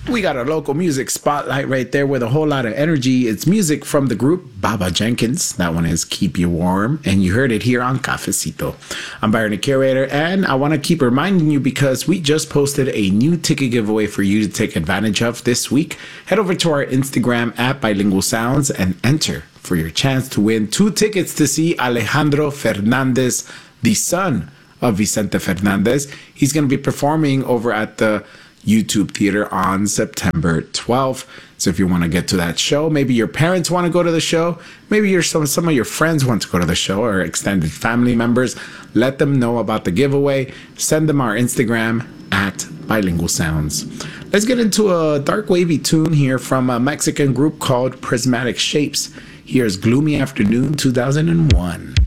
We got a local music spotlight right there with a whole lot of energy. It's music from the group Baba Jenkins. That one is Keep You Warm, and you heard it here on Cafecito. I'm Byron, the curator, and I want to keep reminding you because we just posted a new ticket giveaway for you to take advantage of this week. Head over to our Instagram at Bilingual Sounds and enter for your chance to win 2 tickets to see Alejandro Fernandez, the son of Vicente Fernandez. He's going to be performing over at the YouTube Theater on September 12th. So if you want to get to that show, maybe your parents want to go to the show, maybe some of your friends want to go to the show, or extended family members, let them know about the giveaway. Send them our Instagram at Bilingual Sounds. Let's get into a dark wavy tune here from a Mexican group called Prismatic Shapes. Here's Gloomy Afternoon 2001.